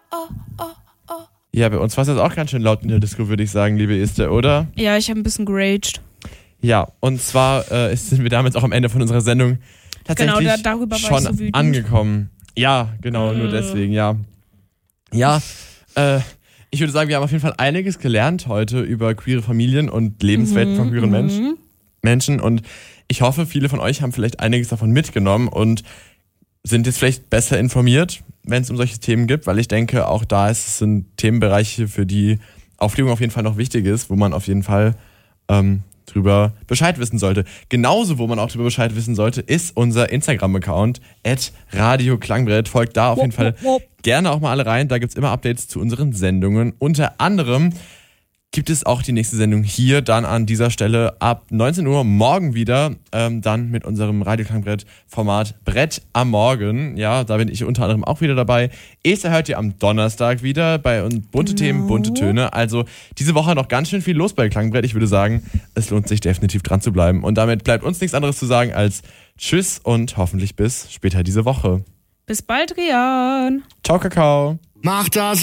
Ja, bei uns war es jetzt auch ganz schön laut in der Disco, würde ich sagen, liebe Esther, oder? Ja, ich habe ein bisschen geraged. Ja, und zwar sind wir damit auch am Ende von unserer Sendung tatsächlich darüber war schon ich so wütend. angekommen. Ja, genau, nur deswegen, ja. Ja, ich würde sagen, wir haben auf jeden Fall einiges gelernt heute über queere Familien und Lebenswelten von queeren Menschen. Und ich hoffe, viele von euch haben vielleicht einiges davon mitgenommen und sind jetzt vielleicht besser informiert, wenn es um solche Themen geht, weil ich denke, auch da sind Themenbereiche, für die Aufklärung auf jeden Fall noch wichtig ist, wo man auf jeden Fall drüber Bescheid wissen sollte. Genauso, wo man auch drüber Bescheid wissen sollte, ist unser Instagram-Account @Radio-Klangbrett. Folgt da auf jeden Fall gerne auch mal alle rein. Da gibt's immer Updates zu unseren Sendungen. Unter anderem gibt es auch die nächste Sendung hier dann an dieser Stelle ab 19 Uhr morgen wieder, dann mit unserem Radio-Klangbrett-Format Brett am Morgen. Ja, da bin ich unter anderem auch wieder dabei. Esther hört ihr am Donnerstag wieder bei uns bunte Themen, bunte Töne. Also diese Woche noch ganz schön viel los bei Klangbrett. Ich würde sagen, es lohnt sich definitiv dran zu bleiben. Und damit bleibt uns nichts anderes zu sagen als Tschüss und hoffentlich bis später diese Woche. Bis bald, Rian. Ciao, Kakao. Mach das